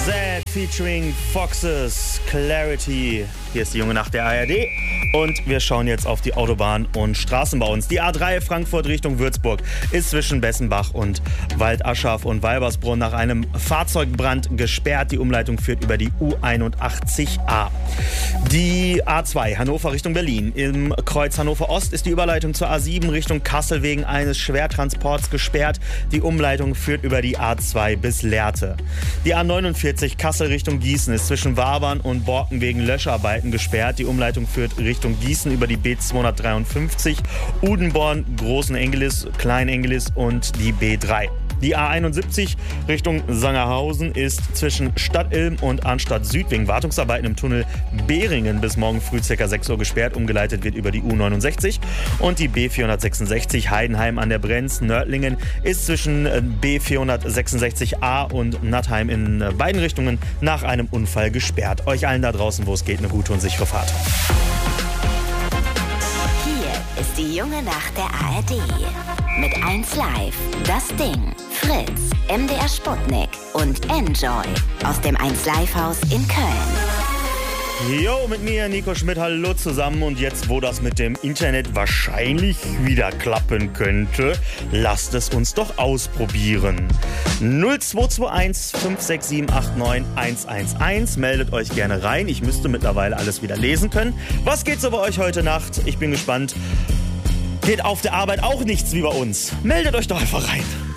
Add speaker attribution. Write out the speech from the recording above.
Speaker 1: Z featuring Foxes, Clarity. Hier ist die junge Nacht der ARD und wir schauen jetzt auf die Autobahn und Straßen bei uns. Die A3 Frankfurt Richtung Würzburg ist zwischen Bessenbach und Waldaschaf und Walbersbrunn nach einem Fahrzeugbrand gesperrt. Die Umleitung führt über die U81A. Die A2 Hannover Richtung Berlin. Im Kreuz Hannover Ost ist die Überleitung zur A7 Richtung Kassel wegen eines Schwertransports gesperrt. Die Umleitung führt über die A2 bis Lehrte. Die A49 Kassel Richtung Gießen ist zwischen Wabern und Borken wegen Löscharbeiten gesperrt. Die Umleitung führt Richtung Gießen über die B253, Udenborn, Großen Engelis, Klein Engelis und die B3. Die A71 Richtung Sangerhausen ist zwischen Stadt Ilm und Arnstadt Süd wegen Wartungsarbeiten im Tunnel Behringen bis morgen früh ca. 6 Uhr gesperrt. Umgeleitet wird über die U69. Und die B466 Heidenheim an der Brenz Nördlingen ist zwischen B466a und Nattheim in beiden Richtungen nach einem Unfall gesperrt. Euch allen da draußen, wo es geht, eine gute und sichere Fahrt.
Speaker 2: Hier ist die junge Nacht der ARD. Mit 1 Live, Das Ding, Fritz, MDR Sputnik und Enjoy aus dem 1 Live Haus in Köln.
Speaker 1: Jo, mit mir Nico Schmidt, hallo zusammen. Und jetzt, wo das mit dem Internet wahrscheinlich wieder klappen könnte, lasst es uns doch ausprobieren. 0221 567 89 111, meldet euch gerne rein. Ich müsste mittlerweile alles wieder lesen können. Was geht so bei euch heute Nacht? Ich bin gespannt. Geht auf der Arbeit auch nichts wie bei uns? Meldet euch doch einfach rein.